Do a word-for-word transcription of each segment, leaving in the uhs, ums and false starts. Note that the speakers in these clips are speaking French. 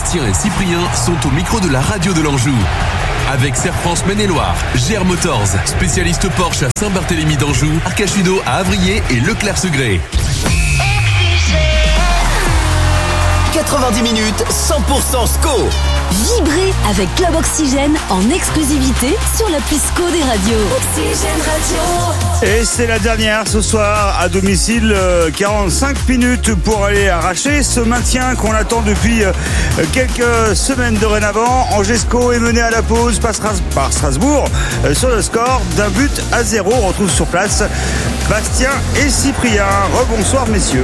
Bastien et Cyprien sont au micro de la radio de l'Anjou. Avec Serre-France Maine-et-Loire, G R Motors, spécialiste Porsche à Saint-Barthélemy d'Anjou, Arcachino à Avrier et Leclerc-Segré. quatre-vingt-dix minutes, cent pour cent S C O. Vibrez avec Club Oxygène en exclusivité sur l'appli S C O des radios. Oxygène Radio. Et c'est la dernière ce soir à domicile. quarante-cinq minutes pour aller arracher ce maintien qu'on attend depuis quelques semaines dorénavant. Angers S C O est mené à la pause par Strasbourg sur le score d'un but à zéro. On retrouve sur place Bastien et Cyprien. Rebonsoir messieurs.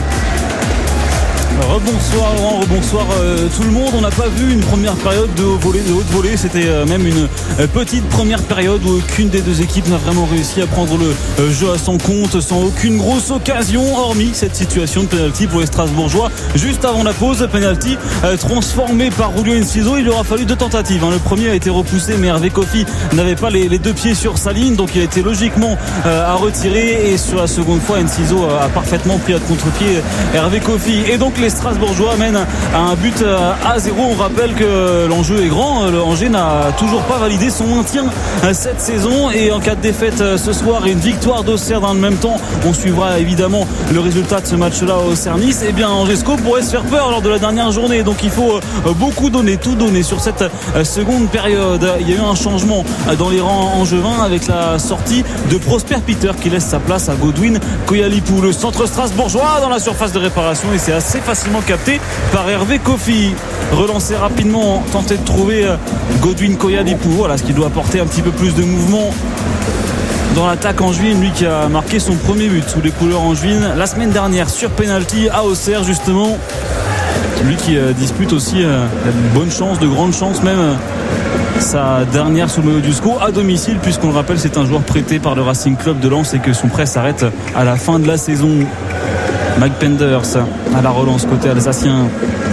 Rebonsoir Laurent, rebonsoir euh, tout le monde. On n'a pas vu une première période de haut volée, de haute volée. C'était euh, même une euh, petite première période où aucune des deux équipes n'a vraiment réussi à prendre le euh, jeu à son compte, sans aucune grosse occasion, hormis cette situation de pénalty pour les Strasbourgeois. Juste avant la pause, pénalty euh, transformé par Julio Enciso. Il aura fallu deux tentatives. Hein. Le premier a été repoussé, mais Hervé Kofi n'avait pas les, les deux pieds sur sa ligne, donc il a été logiquement euh, à retirer. Et sur la seconde fois, Enciso a parfaitement pris à contre-pied Hervé Kofi. Et donc les Strasbourgeois mènent à un but à zéro. On rappelle que l'enjeu est grand. Le Angers n'a toujours pas validé son maintien cette saison. Et en cas de défaite ce soir et une victoire d'Auxerre dans le même temps, on suivra évidemment le résultat de ce match-là au Auxerre-Nice. Et bien Angers S C O pourrait se faire peur lors de la dernière journée. Donc il faut beaucoup donner, tout donner sur cette seconde période. Il y a eu un changement dans les rangs angevins avec la sortie de Prosper Peter qui laisse sa place à Godwin Koyalipou. Le centre strasbourgeois dans la surface de réparation et c'est assez facilement capté par Hervé Kofi. Relancé rapidement, tenter de trouver Godwin Koyalipou. Voilà ce qui doit apporter un petit peu plus de mouvement dans l'attaque angevine, lui qui a marqué son premier but sous les couleurs angevines la semaine dernière sur penalty à Auxerre justement. Lui qui euh, dispute aussi euh, de bonnes chances, de grandes chances même euh, sa dernière sous le maillot du S C O à domicile, puisqu'on le rappelle c'est un joueur prêté par le Racing Club de Lens et que son prêt s'arrête à la fin de la saison. Mike Penders à la relance côté alsacien.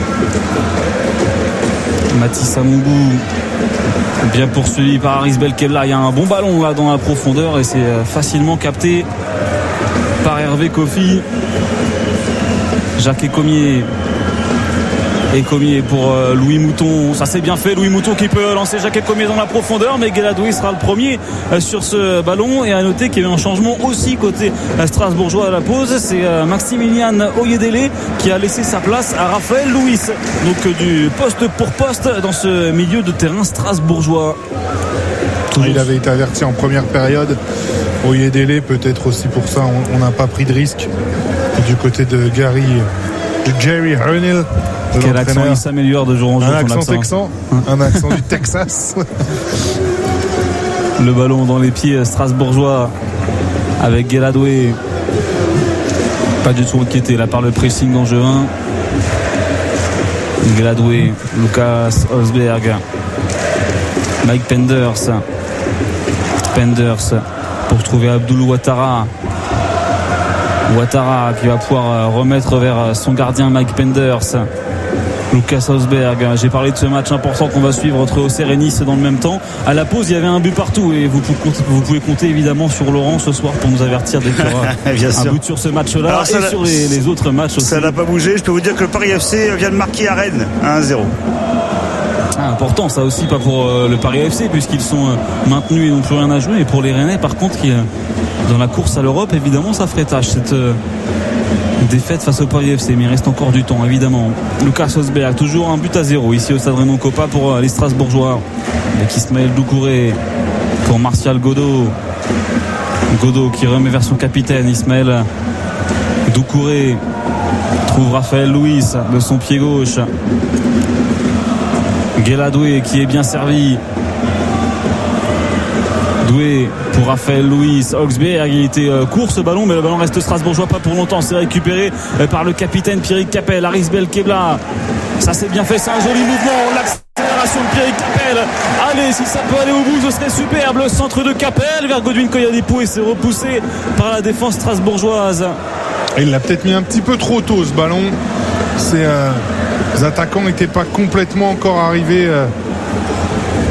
Mathis Amoubou bien poursuivi par Aris Belkebla. Il y a un bon ballon là dans la profondeur et c'est facilement capté par Hervé Kofi. Jacques Ecomier. Ecomier pour Louis Mouton. Ça c'est bien fait. Louis Mouton qui peut lancer Jacques Ecomier dans la profondeur, mais Guéladoué sera le premier sur ce ballon. Et à noter qu'il y a eu un changement aussi côté strasbourgeois à la pause. C'est Maximilian Oyedele qui a laissé sa place à Raphaël Louis. Donc du poste pour poste dans ce milieu de terrain strasbourgeois. Toujours. Il avait été averti en première période. Oyedele, peut-être aussi pour ça on n'a pas pris de risque du côté de Gary, de Jerry Hurnell. Quel accent il s'améliore de jour en jour. Un accent texan, un accent du Texas. Le ballon dans les pieds strasbourgeois avec Guéladoué. Pas du tout inquiété là par le pressing angevin. Guéladoué, Lucas Osberg, Mike Penders. Penders pour trouver Abdoul Ouattara. Ouattara qui va pouvoir remettre vers son gardien Mike Penders. Lucas Osberg, j'ai parlé de ce match important qu'on va suivre entre Auxerre et Nice dans le même temps. À la pause, il y avait un but partout et vous pouvez compter, vous pouvez compter évidemment sur Laurent ce soir pour nous avertir dès qu'il y aura un but sur ce match-là. Alors, et sur les, les autres matchs aussi. Ça n'a pas bougé. Je peux vous dire que le Paris F C vient de marquer à Rennes un à zéro. Ah, important ça aussi, pas pour euh, le Paris F C puisqu'ils sont euh, maintenus et n'ont plus rien à jouer. Et pour les Rennais par contre qui, euh, dans la course à l'Europe évidemment ça ferait tâche cette euh, défaite face au Paris F C, mais il reste encore du temps évidemment. Lucas Osberg, toujours un but à zéro ici au Stade Renaud Copa pour euh, les Strasbourgeois avec Ismaël Doucouré pour Martial Godot. Godot qui remet vers son capitaine. Ismaël Doucouré trouve Raphaël Louis de son pied gauche. Guéladoué qui est bien servi. Doué pour Raphaël Louis. Augsberg, il était euh, court ce ballon, mais le ballon reste strasbourgeois, pas pour longtemps. C'est récupéré euh, par le capitaine Pierrick Capel. Aris Belkebla. Ça c'est bien fait, c'est un joli mouvement. L'accélération de Pierrick Capel. Allez, si ça peut aller au bout, ce serait superbe. Le centre de Capel vers Godwin Koyalipou et c'est repoussé par la défense strasbourgeoise. Il l'a peut-être mis un petit peu trop tôt ce ballon. C'est, euh, les attaquants n'étaient pas complètement encore arrivés euh,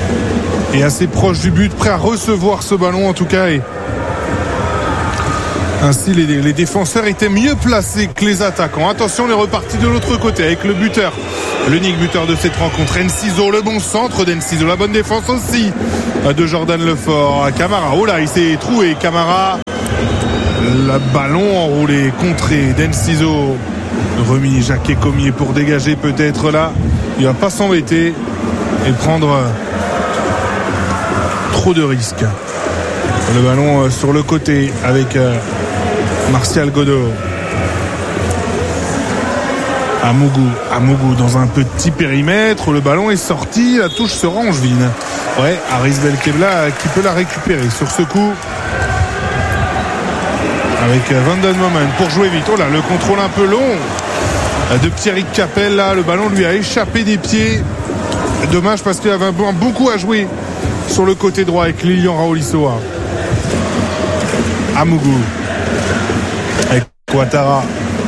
et assez proches du but, prêts à recevoir ce ballon en tout cas. Et Ainsi, les, les défenseurs étaient mieux placés que les attaquants. Attention, on est reparti de l'autre côté avec le buteur. L'unique buteur de cette rencontre, Enciso, le bon centre d'Enciso, la bonne défense aussi de Jordan Lefort. Camara, oh là, il s'est troué. Camara, le ballon enroulé, contré d'Enciso. Remis Jacques Comier pour dégager peut-être là. Il va pas s'embêter et prendre trop de risques. Le ballon sur le côté avec Martial Godot. Amougou, Amougou dans un petit périmètre. Le ballon est sorti. La touche sera angevine. Ouais, Aris Belkebla qui peut la récupérer sur ce coup. Avec Vanden Moment pour jouer vite. Oh là, le contrôle un peu long de Pierrick Capel. Là, le ballon lui a échappé des pieds. Dommage parce qu'il avait beaucoup à jouer sur le côté droit avec Lilian Raolissoa. Amougou avec Ouattara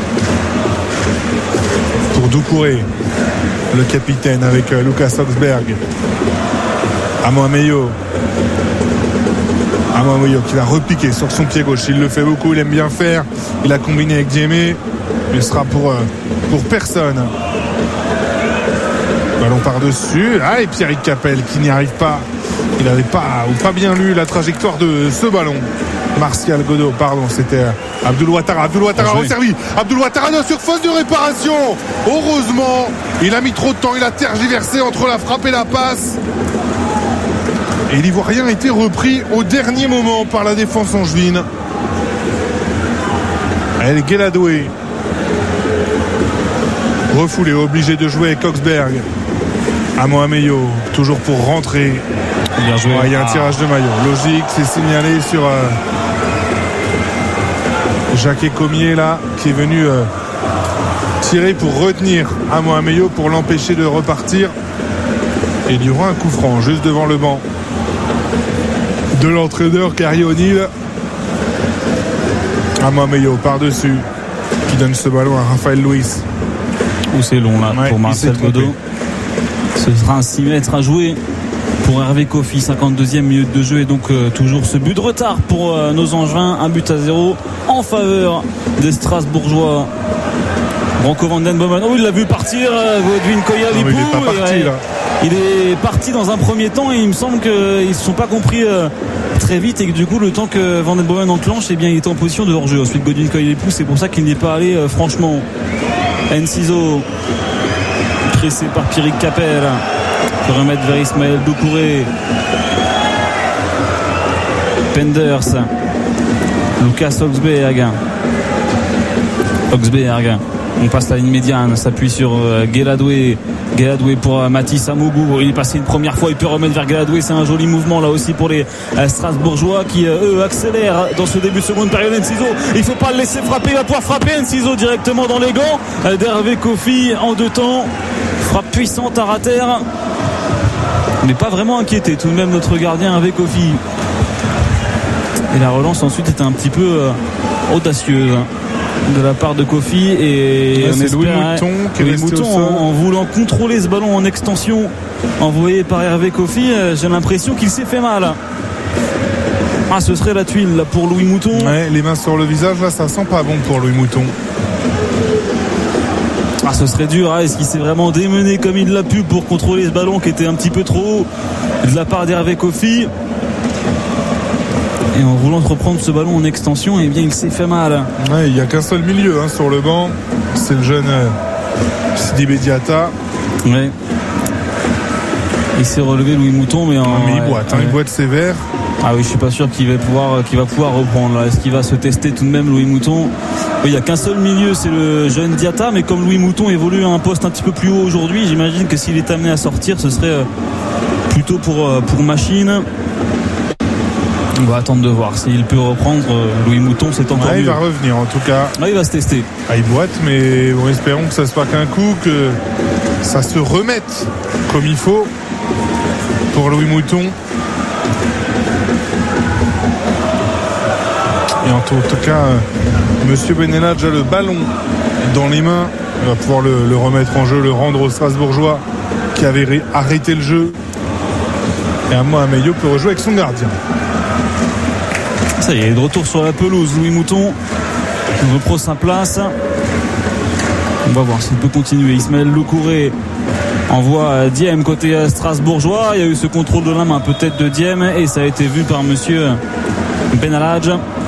pour Doucouré, le capitaine avec Lucas Oxberg. Amoameyo Amoameyo qui va repiquer sur son pied gauche. Il le fait beaucoup, il aime bien faire. Il a combiné avec Diémé. Il sera pour, pour personne. Ballon par-dessus. Ah, et Pierrick Capel qui n'y arrive pas. Il n'avait pas ou pas bien lu la trajectoire de ce ballon. Martial Godot, pardon, c'était Abdoul Ouattara. Abdoul Ouattara resservi. Abdoul Ouattara dans surface de réparation. Heureusement, il a mis trop de temps. Il a tergiversé entre la frappe et la passe. Et l'Ivoirien a été repris au dernier moment par la défense angevine. El Gueladoué. Refoulé, obligé de jouer avec Oxberg. Amoameyo, toujours pour rentrer. Bien joué. Ouais, il y a un tirage de maillot. Logique, c'est signalé sur euh, Jacques Comier là, qui est venu euh, tirer pour retenir Amoameyo pour l'empêcher de repartir. Et il y aura un coup franc juste devant le banc de l'entraîneur Gary O'Neill. Amoameyo par-dessus qui donne ce ballon à Raphaël Luis. Où c'est long là, ouais, pour Marcel Godot. Ce sera un six mètres à jouer pour Hervé Kofi. Cinquante-deuxième minute de jeu et donc euh, toujours ce but de retard pour euh, nos Angevins. Un but à zéro en faveur des Strasbourgeois. Branco Vanden Bomen, oh, il l'a vu partir. euh, Godwin Koya-Lipou, il est pas parti ouais, là. Il est parti dans un premier temps et il me semble qu'ils ne se sont pas compris euh, très vite et que du coup le temps que Vanden Bomen enclenche, eh bien, il était en position de hors-jeu. Ensuite Godwin Koya-Lipou, c'est pour ça qu'il n'est pas allé euh, franchement. Enciso pressé par Pierrick Capel pour remettre vers Ismaël Doucouré. Penders, Lucas Oxberg. Oxberg. On passe la ligne médiane, s'appuie sur euh, Gueladoué. Gueladoué pour euh, Mathis Amougou. Il est passé une première fois, il peut remettre vers Gueladoué. C'est un joli mouvement là aussi pour les euh, Strasbourgeois qui euh, eux accélèrent dans ce début de seconde période. Enciso, il faut pas le laisser frapper, il va pouvoir frapper. Enciso directement dans les gants euh, d'Hervé Kofi en deux temps. Frappe puissante à terre. Mais pas vraiment inquiété tout de même notre gardien Hervé Kofi. Et la relance ensuite était un petit peu euh, audacieuse de la part de Kofi et ouais, on c'est espère, Louis Mouton, qui Louis est Mouton en, en voulant contrôler ce ballon en extension envoyé par Hervé Kofi, euh, j'ai l'impression qu'il s'est fait mal. Ah, ce serait la tuile là, pour Louis Mouton. Ouais, les mains sur le visage là, ça sent pas bon pour Louis Mouton. Ah, ce serait dur. Ah, est-ce qu'il s'est vraiment démené comme il l'a pu pour contrôler ce ballon qui était un petit peu trop haut de la part d'Hervé Kofi? Et en voulant reprendre ce ballon en extension, eh bien il s'est fait mal. Ouais, il n'y a qu'un seul milieu hein, sur le banc. C'est le jeune euh, Sidi Bediata. Ouais. Il s'est relevé Louis Mouton, mais, en, ouais, mais il boite, ouais, hein, il boite sévère. Ah oui, je suis pas sûr qu'il va pouvoir, qu'il va pouvoir reprendre là. Est-ce qu'il va se tester tout de même Louis Mouton? Oui, il n'y a qu'un seul milieu, c'est le jeune Diata, mais comme Louis Mouton évolue à un poste un petit peu plus haut aujourd'hui, j'imagine que s'il est amené à sortir, ce serait plutôt pour, pour Machine. On va attendre de voir s'il peut reprendre. Louis Mouton, c'est encore ouais, mieux. Il va revenir en tout cas. Ah, il va se tester. Ah, il boite, mais bon, espérons que ça se passe qu'un coup, que ça se remette comme il faut pour Louis Mouton. Et en tout, en tout cas, euh, Monsieur Benella a déjà le ballon dans les mains. Il va pouvoir le, le remettre en jeu, le rendre aux Strasbourgeois qui avaient ré- arrêté le jeu. Et à moi, Ameyo peut rejouer avec son gardien. Ça y est, de retour sur la pelouse, Louis Mouton reprend sa place. On va voir s'il peut continuer. Ismaël Loukouré envoie Diem côté strasbourgeois. Il y a eu ce contrôle de la main peut-être de Diem et ça a été vu par monsieur Benalaj.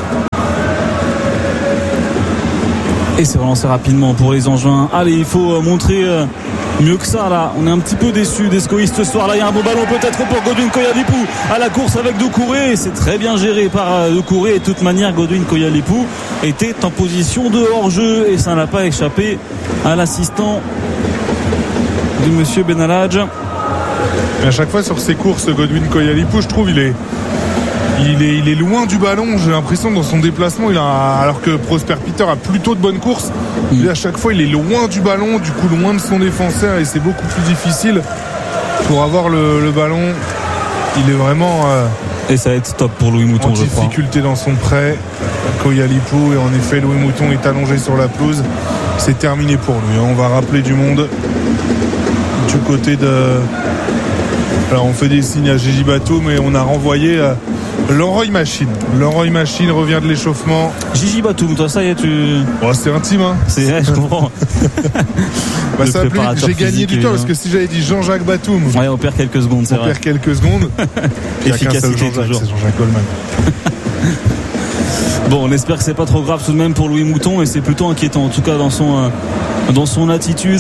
Et c'est relancé rapidement pour les Angevins. Allez, il faut montrer mieux que ça là. On est un petit peu déçus d'Escoïs ce soir là. Il y a un bon ballon peut-être pour Godwin Koyalipou à la course avec Doucouré. C'est très bien géré par Doucouré. Et de toute manière, Godwin Koyalipou était en position de hors-jeu et ça n'a pas échappé à l'assistant de monsieur Benalaj. À chaque fois sur ses courses, Godwin Koyalipou, je trouve il est Il est, il est loin du ballon, j'ai l'impression dans son déplacement, il a, alors que Prosper Peter a plutôt de bonnes courses, mmh. à chaque fois il est loin du ballon, du coup loin de son défenseur et c'est beaucoup plus difficile pour avoir le, le ballon. Il est vraiment euh, et ça va être top pour Louis Mouton, en difficulté dans son prêt. Koyalipou, et en effet Louis Mouton est allongé sur la pelouse. C'est terminé pour lui, on va rappeler du monde du côté de... Alors on fait des signes à Gigi Batou, mais on a renvoyé euh, Leroy Machine. Leroy Machine revient de l'échauffement. Gigi Batum, toi ça y est, tu. Oh, c'est intime, hein. C'est vrai, je comprends. bah, ça plus, j'ai gagné du temps parce que si j'avais dit Jean-Jacques Batum. Ouais, on perd quelques secondes, c'est on vrai. On perd quelques secondes. Efficacité Jean-Jacques, toujours. c'est Jean-Jacques Goldman. Bon, on espère que c'est pas trop grave tout de même pour Louis Mouton et c'est plutôt inquiétant en tout cas dans son euh, dans son attitude.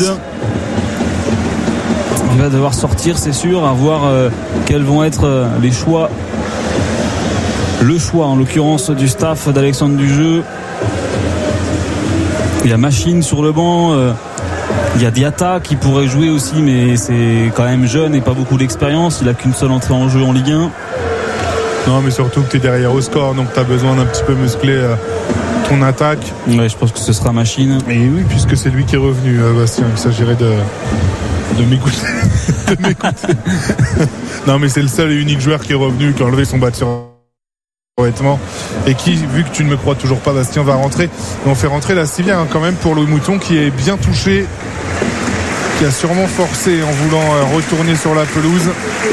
Il va devoir sortir, c'est sûr, à voir euh, quels vont être euh, les choix. Le choix, en l'occurrence, du staff d'Alexandre Dujeu. Il y a Machine sur le banc. Euh, il y a Diatta qui pourrait jouer aussi, mais c'est quand même jeune et pas beaucoup d'expérience. Il n'a qu'une seule entrée en jeu en Ligue un. Non, mais surtout que tu es derrière au score, donc tu as besoin d'un petit peu muscler euh, ton attaque. Ouais, je pense que ce sera Machine. Et oui, puisque c'est lui qui est revenu, euh, Bastien. Il s'agirait de... de m'écouter. de m'écouter. Non, mais c'est le seul et unique joueur qui est revenu, qui a enlevé son bas de sur vêtements et qui, vu que tu ne me crois toujours pas, Bastien, va rentrer. Et on fait rentrer la civière hein, quand même pour Louis Mouton qui est bien touché, qui a sûrement forcé en voulant euh, retourner sur la pelouse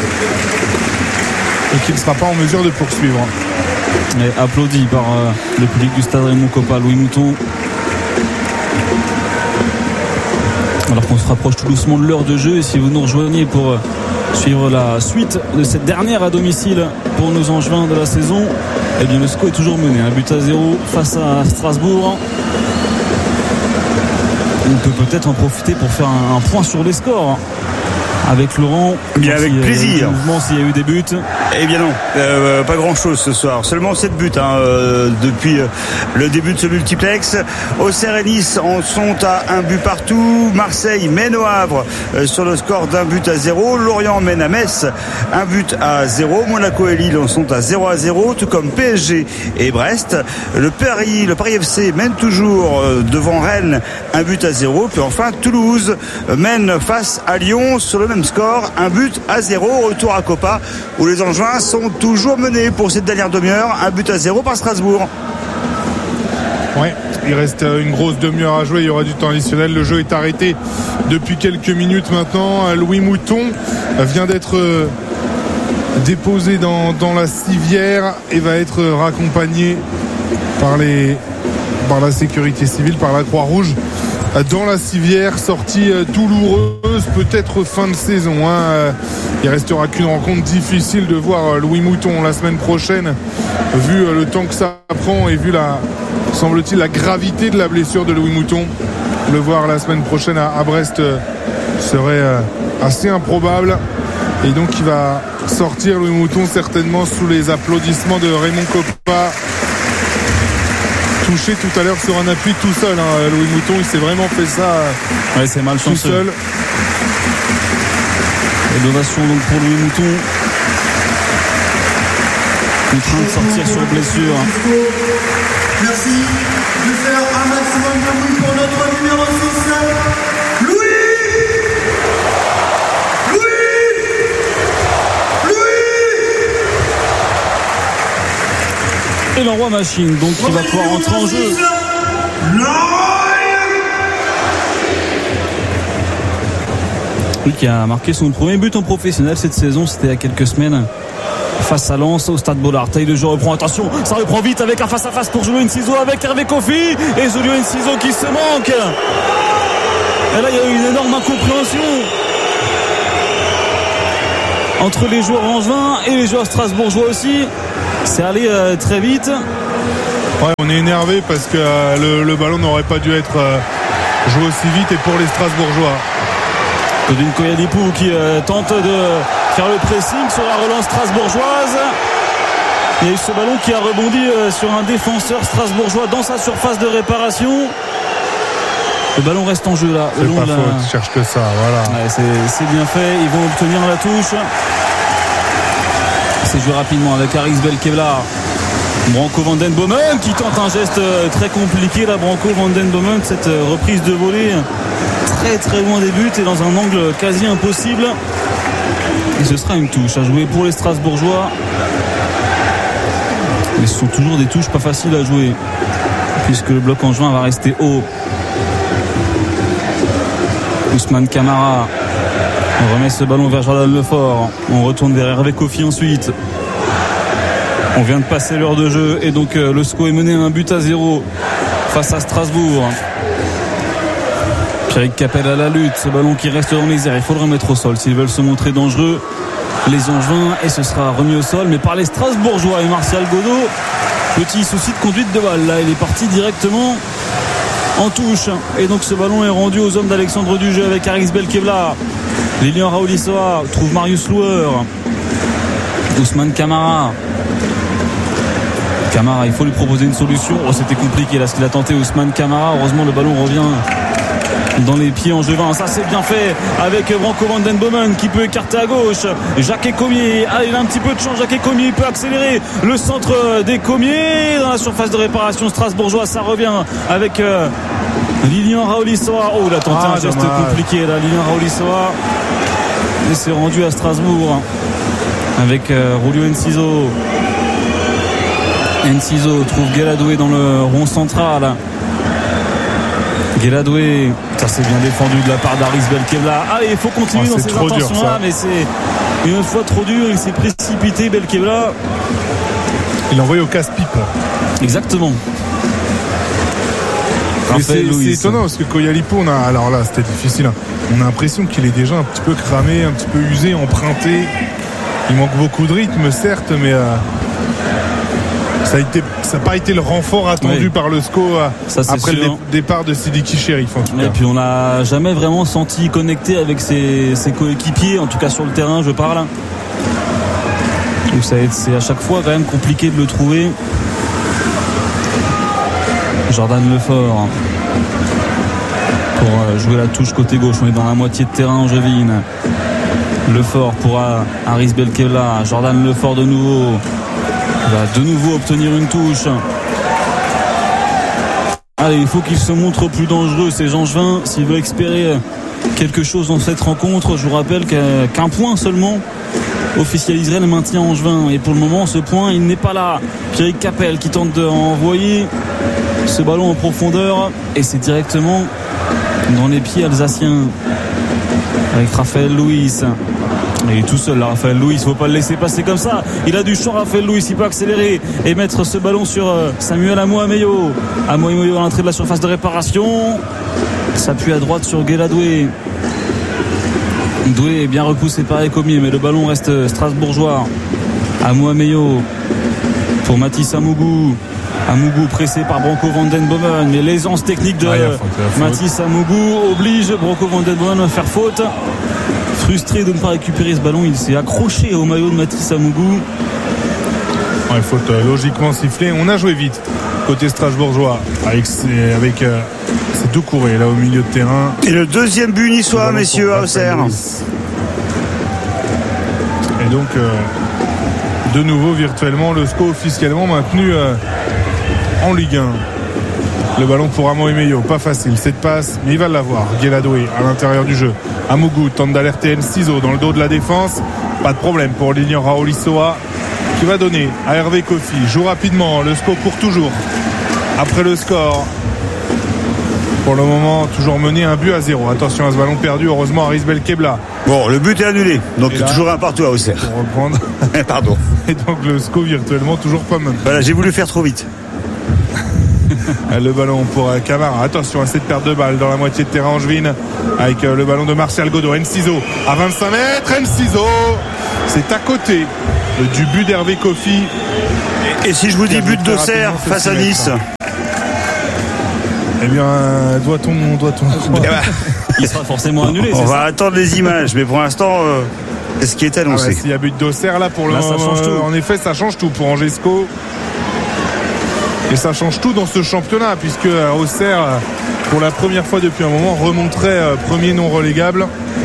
et qui ne sera pas en mesure de poursuivre. Et applaudi par euh, le public du stade Raymond Kopa, Louis Mouton. Alors qu'on se rapproche tout doucement de l'heure de jeu et si vous nous rejoignez pour suivre la suite de cette dernière à domicile pour nos Angevins de la saison, eh bien le score est toujours mené, un but à zéro face à Strasbourg. On peut peut-être en profiter pour faire un, un point sur les scores avec Laurent. Bien, avec plaisir. Mouvement s'il y a eu des buts. Eh bien non, euh, pas grand chose ce soir. Seulement sept buts hein, euh, depuis euh, le début de ce multiplex. Auxerre et Nice en sont à un but partout. Marseille mène au Havre euh, sur le score d'un but à zéro. Lorient mène à Metz, un but à zéro. Monaco et Lille en sont à zéro à zéro, tout comme P S G et Brest. Le Paris, le Paris F C mène toujours euh, devant Rennes, un but à zéro. Puis enfin Toulouse euh, mène face à Lyon sur le même score, un but à zéro. Retour à Copa où les Angevins sont toujours menés pour cette dernière demi-heure, un but à zéro par Strasbourg. Ouais, il reste une grosse demi-heure à jouer, il y aura du temps additionnel. Le jeu est arrêté depuis quelques minutes maintenant. Louis Mouton vient d'être déposé dans, dans la civière et va être raccompagné par, les, par la sécurité civile, par la Croix-Rouge. Dans la civière, sortie douloureuse, peut-être fin de saison. Hein. Il restera qu'une rencontre difficile de voir Louis Mouton la semaine prochaine, vu le temps que ça prend et vu la, semble-t-il, la gravité de la blessure de Louis Mouton. Le voir la semaine prochaine à, à Brest serait assez improbable. Et donc il va sortir Louis Mouton certainement sous les applaudissements de Raymond Kopa. Touché tout à l'heure sur un appui tout seul, hein. Louis Mouton, il s'est vraiment fait ça ouais, c'est mal tout seul. Et l'ovation donc pour Louis Mouton, contraint de sortir sur blessure. Merci de faire un maximum de bruit pour notre numéro six, Louis Et l'envoi Machine, donc qui va pouvoir rentrer en jeu. Lui qui a marqué son premier but en professionnel cette saison, c'était il y a quelques semaines face à Lens au Stade Bollard. Taille de jeu reprend, attention, ça reprend vite avec un face à face pour Julio Enciso avec Hervé Kofi et Julio Enciso qui se manque. Et là il y a eu une énorme incompréhension entre les joueurs angevins et les joueurs strasbourgeois aussi. C'est allé euh, très vite. Ouais, on est énervé parce que euh, le, le ballon n'aurait pas dû être euh, joué aussi vite, et pour les Strasbourgeois. Odin Koyalipou qui euh, tente de faire le pressing sur la relance strasbourgeoise. Il y a eu ce ballon qui a rebondi euh, sur un défenseur strasbourgeois dans sa surface de réparation. Le ballon reste en jeu là. C'est le long pas de la... faute, cherche que ça, voilà. Ouais, c'est, c'est bien fait, ils vont obtenir la touche. C'est joué rapidement avec Aris Belkebla. Branco van den Bomen qui tente un geste très compliqué là. Branco van den Bomen, cette reprise de volée très très loin des buts et dans un angle quasi impossible. Et ce sera une touche à jouer pour les Strasbourgeois. Mais ce sont toujours des touches pas faciles à jouer puisque le bloc angevin va rester haut. Ousmane Camara, on remet ce ballon vers Jordan Lefort, on retourne vers Hervé Kofi ensuite. On vient de passer l'heure de jeu et donc euh, le S C O est mené à un but à zéro face à Strasbourg. Pierrick Capel à la lutte, ce ballon qui reste dans les airs, il faut le remettre au sol s'ils veulent se montrer dangereux les Angevins, et ce sera remis au sol mais par les Strasbourgeois. Et Martial Godot, petit souci de conduite de balle là, il est parti directement en touche et donc ce ballon est rendu aux hommes d'Alexandre Dujeu avec Aris Belkebla. Lilian Raoulissoa trouve Marius Louer. Ousmane Camara. Camara, il faut lui proposer une solution. Oh, c'était compliqué là ce qu'il a tenté Ousmane Camara. Heureusement le ballon revient dans les pieds angevins. Ça c'est bien fait avec Branco van den Bomen qui peut écarter à gauche. Jacques Ecomier, ah, il a un petit peu de chance. Jacques Ecomier, il peut accélérer le centre des Comiers dans la surface de réparation strasbourgeoise. Ça revient avec euh, Lilian Raoulissoa. Oh, il a tenté ah, un geste dommage. compliqué là, Lilian Raoulissoa. Et c'est rendu à Strasbourg avec euh, Julio Enciso. Enciso trouve Gueladoué dans le rond central. Gueladoué, ça c'est bien défendu de la part d'Aris Belkebla. Ah, il faut continuer oh, dans ces intentions là, mais c'est une fois trop dur, il s'est précipité Belkebla. Il l'a envoyé au casse-pipe. Exactement. Mais c'est, c'est étonnant parce que Koyalipou, on a, alors là c'était difficile, hein. On a l'impression qu'il est déjà un petit peu cramé, un petit peu usé, emprunté. Il manque beaucoup de rythme certes, mais euh, ça n'a pas été le renfort attendu oui. par le S C O ça, après sûr. le dé- départ de Sidiki Cherif en tout cas. Et puis on l'a jamais vraiment senti connecté avec ses, ses coéquipiers, en tout cas sur le terrain je parle. Donc ça, c'est à chaque fois quand même compliqué de le trouver. Jordan Lefort pour jouer la touche côté gauche, on est dans la moitié de terrain angevine. Lefort pour Aris Belkebla, Jordan Lefort de nouveau va de nouveau obtenir une touche. Allez, il faut qu'il se montre plus dangereux ces Angevins s'il veut espérer quelque chose dans cette rencontre. Je vous rappelle qu'un point seulement officialiserait le maintien angevin et pour le moment ce point il n'est pas là. Pierrick Capel qui tente d'envoyer ce ballon en profondeur et c'est directement dans les pieds alsaciens avec Raphaël Louis. Il est tout seul là, Raphaël Louis, il ne faut pas le laisser passer comme ça. Il a du champ, Raphaël Louis, il peut accélérer et mettre ce ballon sur Samuel Amoameyo. Amoameyo à l'entrée de la surface de réparation. S'appuie à droite sur Gueladoué. Doué est bien repoussé par Ecomier, mais le ballon reste strasbourgeois. Amoameyo pour Mathis Amougou. Amougou pressé par Branco van den Bomen, mais l'aisance technique de ah, Mathis Amougou oblige Branco van den Bomen à faire faute. Frustré de ne pas récupérer ce ballon, il s'est accroché au maillot de Mathis Amougou. Ouais, faute euh, logiquement sifflée. On a joué vite côté strasbourgeois avec ses, avec, euh, ses deux courées là au milieu de terrain. Et le deuxième but niçois, messieurs, à Auxerre. Et donc euh, de nouveau virtuellement le S C O officiellement maintenu euh, en Ligue un. Le ballon pour Amoameyo, pas facile, cette passe, mais il va l'avoir. Gueladoué à l'intérieur du jeu. Amougou tente d'alerter Enciso dans le dos de la défense. Pas de problème pour Lilian Raoulissoa qui va donner à Hervé Kofi. Joue rapidement, le S C O court toujours. Après le score, Pour le moment, toujours mené un but à zéro. Attention à ce ballon perdu. Heureusement, Aris Belkebla. Bon, le but est annulé. Donc, là, toujours un partout à Auxerre. Pour reprendre. Pardon. Et donc, le score virtuellement, toujours pas même. Voilà, j'ai voulu faire trop vite. Le ballon pour Camara. Attention à cette perte de balle dans la moitié de terrain angevine. Avec le ballon de Martial Godot. Enciso à vingt-cinq mètres. Enciso, c'est à côté du but d'Hervé Kofi. Et, et si je vous dis but d'Auxerre face à Nice? Eh bien, doit-on, doit-on Il sera forcément annulé. On c'est va ça attendre les images, mais pour l'instant, euh, c'est ce qui est annoncé. Ah bah, s'il y a but d'Auxerre là pour le là, ça moment, change tout. En effet, ça change tout pour Angesco. Et ça change tout dans ce championnat, puisque Auxerre, pour la première fois depuis un moment, remonterait premier non relégable.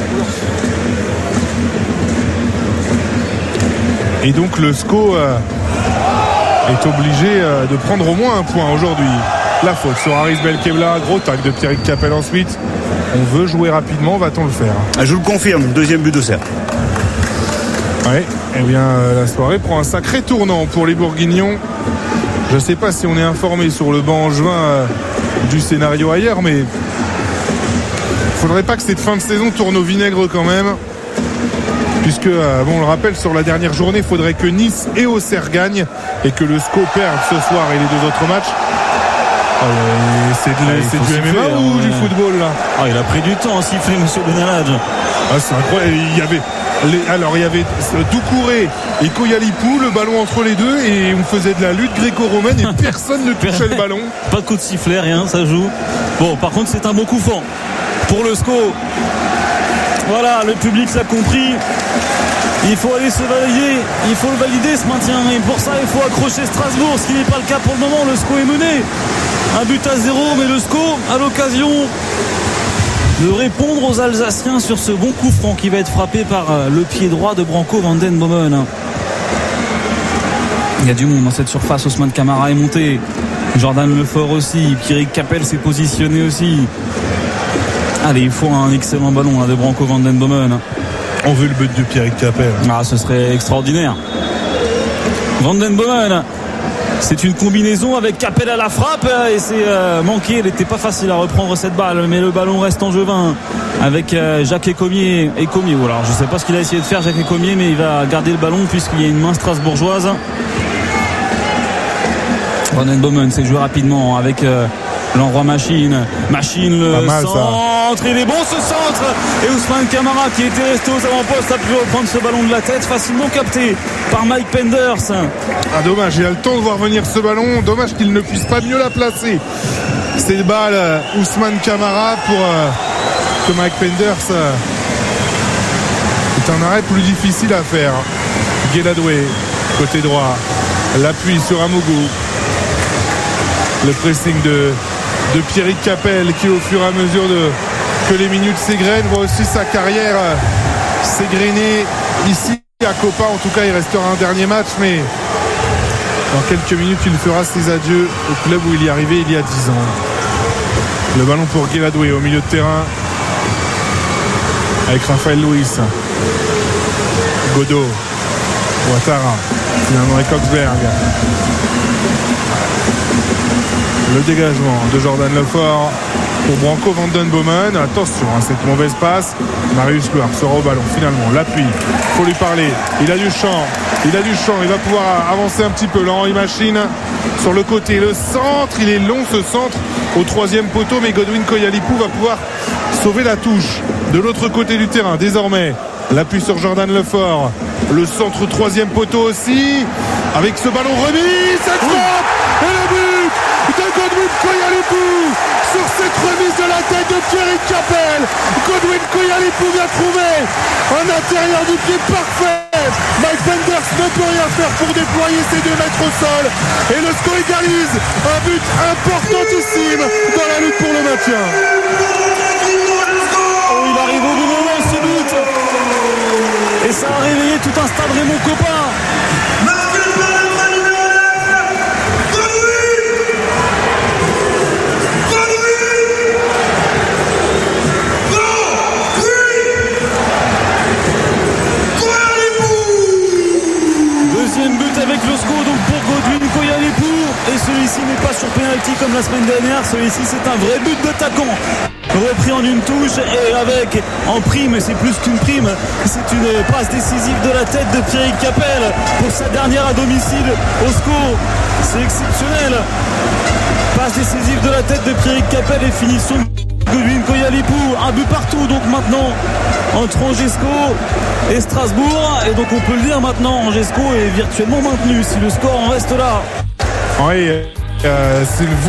Et donc le S C O est obligé de prendre au moins un point aujourd'hui. La faute sur Aris Belkebla, gros tac de Pierrick Capel ensuite. On veut jouer rapidement, va-t-on le faire? Je vous le confirme, deuxième but d'Auxerre. Oui, eh bien la soirée prend un sacré tournant pour les Bourguignons. Je ne sais pas si on est informé sur le banc angevin euh, du scénario ailleurs, mais il ne faudrait pas que cette fin de saison tourne au vinaigre quand même. Puisque, euh, bon, on le rappelle, sur la dernière journée, il faudrait que Nice et Auxerre gagnent et que le S C O perde ce soir et les deux autres matchs. Ah, c'est de, ah, c'est du M M A siffler, ou ouais. du football là? Ah, il a pris du temps à siffler, monsieur Benalage. Ah, c'est incroyable. Il y avait, les, alors il y avait Doucouré et Koyalipou, le ballon entre les deux, et on faisait de la lutte gréco-romaine et personne ne touchait le ballon. Pas de coup de sifflet, rien, ça joue. Bon, par contre, c'est un bon coup franc pour le S C O. Voilà, le public l'a compris. Il faut aller se valider, il faut le valider ce maintien, et pour ça il faut accrocher Strasbourg, ce qui n'est pas le cas pour le moment. Le S C O est mené, un but à zéro, mais le S C O a l'occasion de répondre aux Alsaciens sur ce bon coup franc qui va être frappé par le pied droit de Branco van den Bomen. Il y a du monde dans cette surface. Ousmane Camara est monté, Jordan Lefort aussi, Pierrick Capel s'est positionné aussi. Allez, il faut un excellent ballon là, de Branco van den Bomen. On veut le but de Pierrick Capel. Ah, ce serait extraordinaire. Van den Bomen, c'est une combinaison avec Capel à la frappe et c'est euh, manqué. Il n'était pas facile à reprendre cette balle, mais le ballon reste angevin avec euh, Jacques Écomier. Écomier, voilà. Je ne sais pas ce qu'il a essayé de faire, Jacques Écomier, mais il va garder le ballon puisqu'il y a une main strasbourgeoise. Van den Bomen s'est joué rapidement avec euh, l'enroi Machine. Machine, le mal, centre. Ça. Il est bon ce centre. Et Ousmane Camara, qui était resté aux avant-postes, a pu reprendre ce ballon de la tête, facilement capté par Mike Penders. Ah, dommage, il a le temps de voir venir ce ballon. Dommage qu'il ne puisse pas mieux la placer. C'est le balle euh, Ousmane Camara pour euh, que Mike Penders euh, est un arrêt plus difficile à faire. Guéladoué, côté droit. L'appui sur Amougou. Le pressing de, de Pierrick Capel qui, au fur et à mesure de, que les minutes s'égrènent, voit aussi sa carrière euh, s'égrener ici à Copa. En tout cas, il restera un dernier match, mais dans quelques minutes, il fera ses adieux au club où il est arrivé il y a dix ans. Le ballon pour Guéladoué au milieu de terrain avec Raphaël Louis. Godot, Ouattara, finalement avec Coxberg. Le dégagement de Jordan Lefort pour Branco van den Bomen. Attention à cette mauvaise passe. Marius Loire sera au ballon finalement. L'appui, il faut lui parler. Il a du champ. Il a du champ. Il va pouvoir avancer un petit peu. L'Henri Machine sur le côté. Le centre, il est long ce centre au troisième poteau. Mais Godwin Koyalipou va pouvoir sauver la touche. De l'autre côté du terrain, désormais, l'appui sur Jordan Lefort. Le centre troisième poteau aussi. Avec ce ballon remis. Cette frappe et le but de Godwin Koyalipou sur cette remise de la tête de Pierrick Capel. Godwin Koyalipou vient trouver un intérieur du pied parfait. Mike Penders ne peut rien faire pour déployer ses deux mètres au sol. Et le S C O égalise. Un but importantissime dans la lutte pour le maintien. Oh, il arrive au bon moment ce but. Et ça a réveillé tout un stade Raymond Coppa. Deuxième but avec le S C O donc pour Godwin Koyalipou. Et celui-ci n'est pas sur pénalty comme la semaine dernière. Celui-ci, c'est un vrai but d'attaquant. Repris en une touche et avec en prime, c'est plus qu'une prime, c'est une passe décisive de la tête de Pierrick Capel pour sa dernière à domicile au score. C'est exceptionnel. Passe décisive de la tête de Pierrick Capel et finition Godwin Koyalipou. Un but partout donc maintenant entre Angesco et Strasbourg. Et donc on peut le dire maintenant, Angesco est virtuellement maintenu si le score en reste là. Oui, euh, c'est le